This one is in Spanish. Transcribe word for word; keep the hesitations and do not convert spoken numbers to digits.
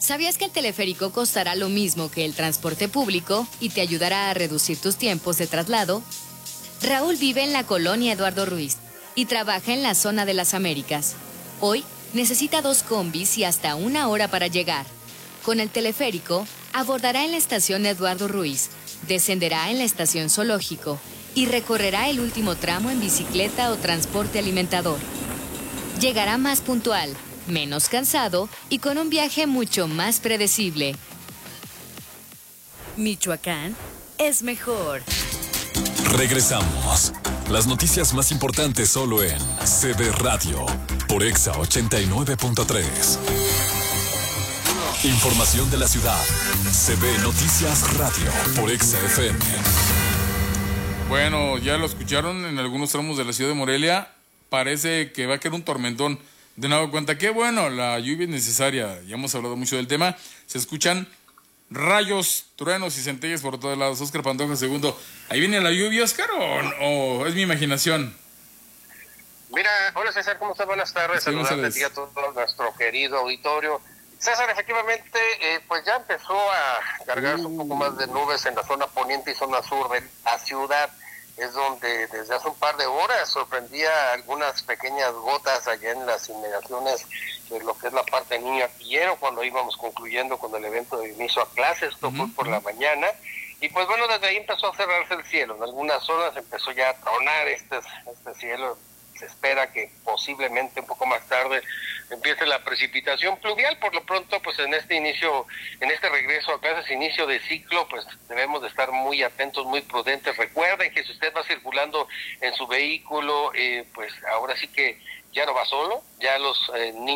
¿Sabías que el teleférico costará lo mismo que el transporte público y te ayudará a reducir tus tiempos de traslado? Raúl vive en la colonia Eduardo Ruiz y trabaja en la zona de las Américas. Hoy necesita dos combis y hasta una hora para llegar. Con el teleférico, abordará en la estación Eduardo Ruiz, descenderá en la estación Zoológico y recorrerá el último tramo en bicicleta o transporte alimentador. Llegará más puntual, menos cansado y con un viaje mucho más predecible. Michoacán es mejor. Regresamos. Las noticias más importantes solo en C B Radio por Exa ochenta y nueve punto tres. Información de la ciudad. C B Noticias Radio por Exa F M. Bueno, ya lo escucharon en algunos tramos de la ciudad de Morelia. Parece que va a quedar un tormentón. De nuevo cuenta, qué bueno, la lluvia es necesaria. Ya hemos hablado mucho del tema. Se escuchan rayos, truenos y centellas por todos lados. Óscar Pantoja, segundo. ¿Ahí viene la lluvia, Óscar, o, o es mi imaginación? Mira, hola César, ¿cómo estás? Buenas tardes. Sí, Saludarte a todo nuestro querido auditorio. César, efectivamente, eh, pues ya empezó a cargarse uh. un poco más de nubes en la zona poniente y zona sur de la ciudad. Es donde desde hace un par de horas sorprendía algunas pequeñas gotas allá en las inmediaciones de lo que es la parte de Niño Artillero, cuando íbamos concluyendo con el evento de inicio a clases. Esto fue uh-huh. por la mañana. Y pues bueno, desde ahí empezó a cerrarse el cielo. En algunas zonas empezó ya a tronar este, este cielo. Se espera que posiblemente un poco más tarde empiece la precipitación pluvial. Por lo pronto, pues en este inicio, en este regreso a clases, inicio de ciclo, pues debemos de estar muy atentos, muy prudentes. Recuerden que si usted va circulando en su vehículo, eh, pues ahora sí que ya no va solo, ya los eh, niños